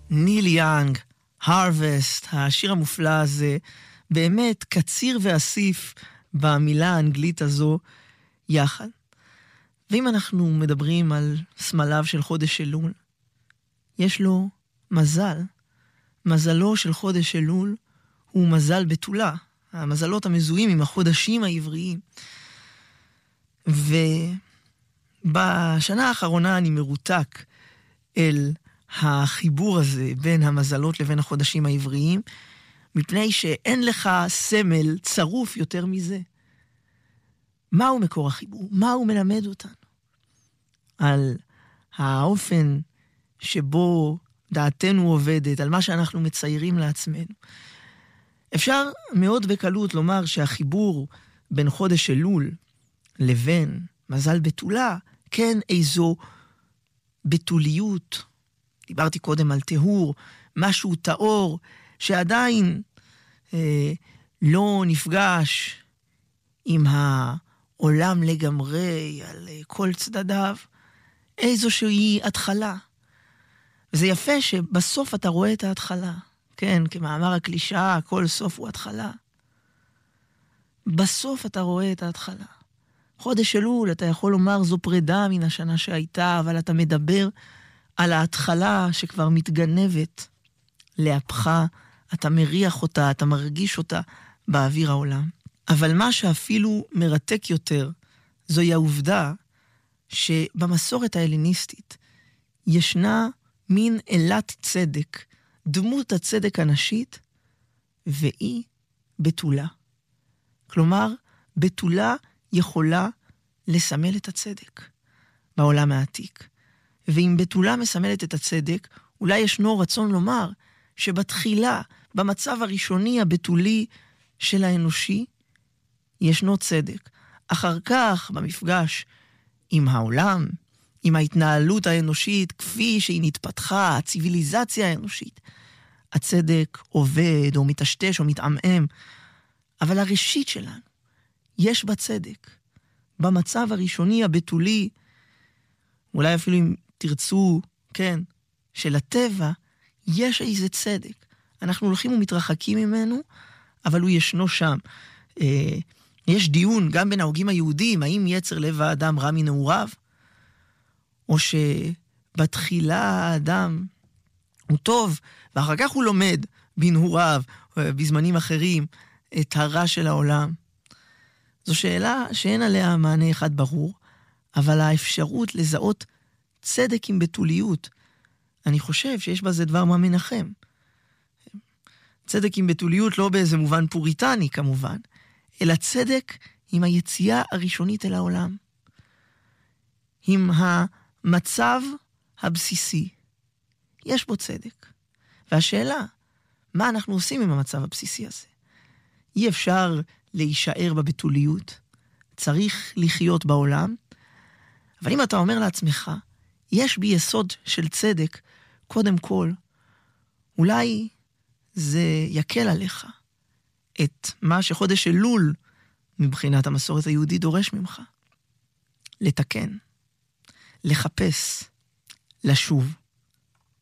ניל יאנג, Harvest, השיר המופלא הזה, באמת קציר ואסיף במילה האנגלית הזו יחד. ואם אנחנו מדברים על סמליו של חודש אלול, יש לו מזל. מזלו של חודש אלול הוא מזל בתולה. המזלות המזוהים עם החודשים העבריים. ובשנה האחרונה אני מרותק אל החיבור הזה בין המזלות לבין החודשים העבריים, מפני שאין לך סמל צרוף יותר מזה. מהו מקור החיבור? מה הוא מלמד אותנו? על האופן שבו דעתנו עובדת, על מה שאנחנו מציירים לעצמנו. אפשר מאוד בקלות לומר שהחיבור בין חודש אלול לבין מזל בתולה, כן איזו בתוליות. דיברתי קודם על טהור, משהו טהור, שעדיין לא נפגש עם העולם לגמרי, על כל צדדיו, איזושהי התחלה. וזה יפה שבסוף אתה רואה את ההתחלה. כן, כמאמר הקלישאה, כל סוף הוא התחלה. בסוף אתה רואה את ההתחלה. חודש אלול, אתה יכול לומר, זו פרידה מן השנה שהייתה, אבל אתה מדבר על ההתחלה שכבר מתגנבת לאפך, אתה מריח אותה, אתה מרגיש אותה באוויר העולם. אבל מה שאפילו מרתק יותר, זוהי העובדה שבמסורת ההלניסטית ישנה מין אלת צדק, דמות הצדק הנשית, והיא בתולה. כלומר, בתולה יכולה לסמל את הצדק בעולם העתיק. ואם בתולה מסמלת את הצדק, אולי ישנו רצון לומר שבתחילה, במצב הראשוני הבתולי של האנושי, ישנו צדק. אחר כך, במפגש עם העולם, עם ההתנהלות האנושית, כפי שהיא נתפתחה, הציביליזציה האנושית, הצדק עובד או מתשתש או מתעמם, אבל הראשית שלנו, יש בה צדק. במצב הראשוני הבתולי, אולי אפילו אם תרצו, כן, של הטבע, יש איזה צדק. אנחנו הולכים ומתרחקים ממנו, אבל הוא ישנו שם. יש דיון גם בין ההוגים היהודים, האם יצר לב האדם רע מנעוריו, או שבתחילה האדם הוא טוב, ואחר כך הוא לומד בנעוריו, בזמנים אחרים, את הרע של העולם. זו שאלה שאין עליה מענה אחד ברור, אבל האפשרות לזהות צדק עם בתוליות, אני חושב שיש בזה דבר מה מנחם. צדק עם בתוליות לא באיזה מובן פוריטני כמובן, אלא צדק עם היציאה הראשונית אל העולם. עם המצב הבסיסי. יש בו צדק. והשאלה, מה אנחנו עושים עם המצב הבסיסי הזה? אי אפשר להישאר בבתוליות, צריך לחיות בעולם, אבל אם אתה אומר לעצמך, יש בי יסוד של צדק, קודם כל, אולי זה יקל עליך את מה שחודש אלול מבחינת המסורת היהודית דורש ממך. לתקן, לחפש, לשוב.